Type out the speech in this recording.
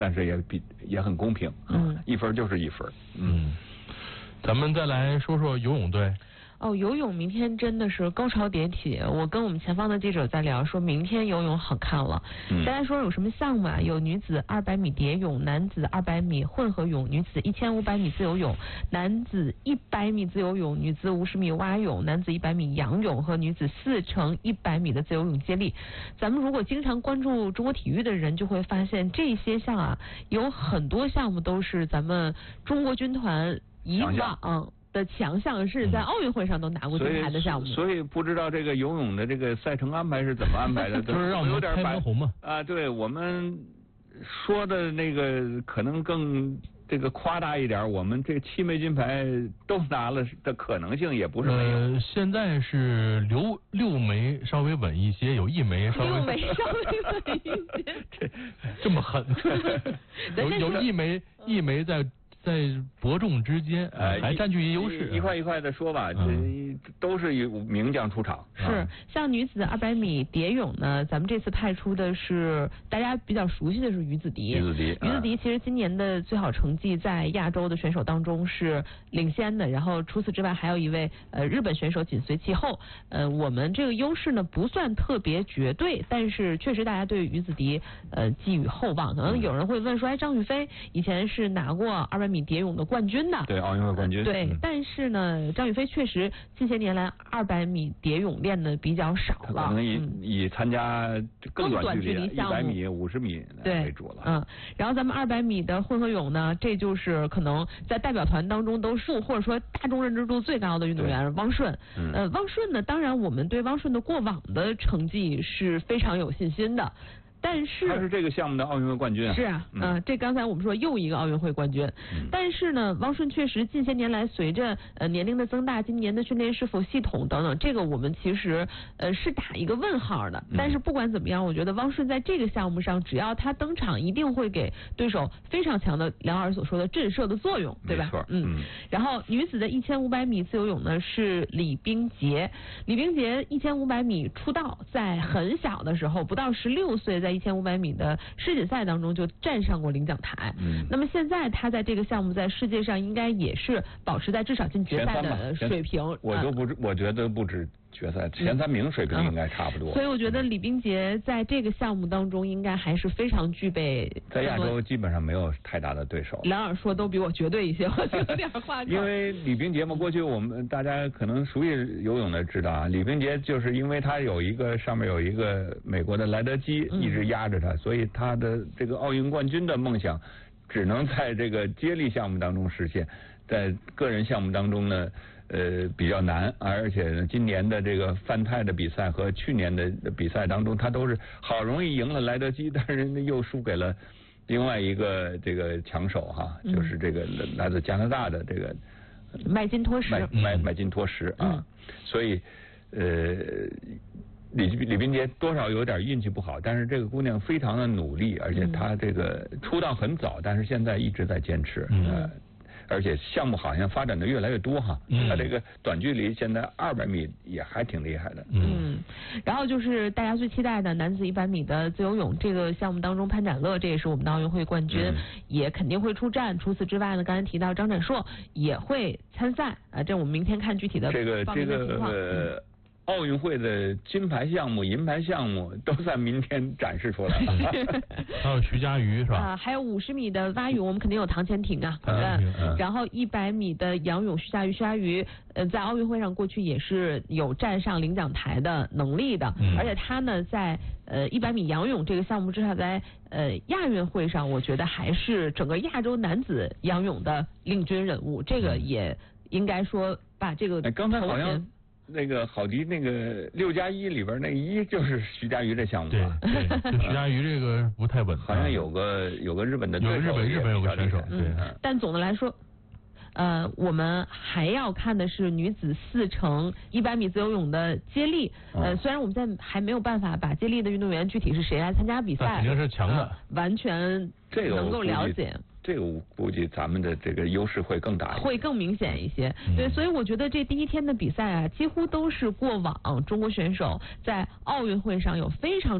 但是也很公平，1分就是1分。 咱们再来说说游泳队。 游泳明天真的是高潮迭起。我跟我们前方的记者在聊，说明天游泳好看了。大家说有什么项目啊？有女子200米蝶泳、男子200米混合泳、女子1500米自由泳、男子100米自由泳、女子50米蛙泳、男子100米仰泳和女子4×100米的自由泳接力。咱们如果经常关注中国体育的人，就会发现这些项啊，有很多项目都是咱们中国军团以往的强项，是在奥运会上都拿过金牌的项目。 所以不知道这个游泳的这个赛程安排是怎么安排的， 就是让我们开门红嘛。 对，我们说的那个可能更这个夸大一点，我们这7枚金牌都拿了的可能性也不是没有。 现在是6枚稍微稳一些，有1枚稍微 6枚稍微稳一些， 这么狠，有1枚在伯仲之间，还占据优势。 一块一块的说吧，都是有名将出场。 是，像女子200米蝶泳呢，咱们这次派出的是大家比较熟悉的是于子迪。于子迪其实今年的最好成绩在亚洲的选手当中是领先的，然后除此之外还有一位日本选手紧随其后。我们这个优势呢不算特别绝对，但是确实大家对于子迪寄予厚望。可能有人会问说，张雨霏以前是拿过200米蝶泳的冠军的， 对，奥运会冠军。 对，但是呢，张雨霏确实近些年来200米蝶泳练的比较少了， 可能以参加更短距离项目100米、50米为主了。 然后咱们200米的混合泳呢，这就是可能在代表团当中都是或者说大众认知度最高的运动员汪顺。汪顺呢，当然我们对汪顺的过往的成绩是非常有信心的。但是他是这个项目的奥运会冠军啊。 是啊，这刚才我们说又一个奥运会冠军。但是呢，汪顺确实近些年来随着年龄的增大，今年的训练是否系统等等，这个我们其实是打一个问号的。但是不管怎么样，我觉得汪顺在这个项目上，只要他登场，一定会给对手非常强的梁老师所说的震慑的作用，对吧？ 没错。 然后女子的1500米自由泳呢是李冰洁。李冰洁1500米出道，在很小的时候，不到16岁，在1500米的世锦赛当中就站上过领奖台。那么现在他在这个项目在世界上应该也是保持在至少进决赛的水平。 我觉得不止决赛，前3名水平应该差不多。 所以我觉得李冰洁在这个项目当中应该还是非常具备。 在亚洲基本上没有太大的对手。 梁老师说都比我绝对一些，我就有点话。 因为李冰洁嘛，过去我们大家可能熟悉游泳的知道啊，李冰洁就是因为他上面有一个美国的莱德基一直压着他，所以他的这个奥运冠军的梦想只能在这个接力项目当中实现，在个人项目当中呢比较难，而且今年的这个范泰的比赛和去年的比赛当中，他都是好容易赢了莱德基，但是人家又输给了另外一个这个强手哈，就是这个来自加拿大的这个麦金托什。 麦金托什啊，所以李冰洁多少有点运气不好，但是这个姑娘非常的努力，而且她这个出道很早，但是现在一直在坚持。而且项目好像发展的越来越多哈。她这个短距离现在200米也还挺厉害的。 然后就是大家最期待的男子100米的自由泳这个项目当中，潘展乐这也是我们的奥运会冠军，也肯定会出战。除此之外呢，刚才提到张展硕也会参赛这我们明天看具体的报名的情况。 奥运会的金牌项目、银牌项目都在明天展示出来了。 还有徐嘉余是吧？ 还有50米的蛙泳，我们肯定有唐钱艇啊。然后100米的仰泳，徐嘉余在奥运会上过去也是有站上领奖台的能力的，而且他呢在100米仰泳这个项目至少在亚运会上，我觉得还是整个亚洲男子仰泳的领军人物。这个也应该说把这个刚才好像。那个郝迪那个6+1里边那1就是徐嘉余这项目吧？ 对，徐嘉余这个不太稳， 好像有个日本的对手， 日本有个选手。 但总的来说，我们还要看的是女子4×100米自由泳的接力。虽然我们现在还没有办法把接力的运动员具体是谁来参加比赛， 肯定是强的， 完全能够了解。 这个我估计咱们的这个优势会更大一些， 会更明显一些。对，所以我觉得这第一天的比赛啊，几乎都是过往中国选手在奥运会上有非常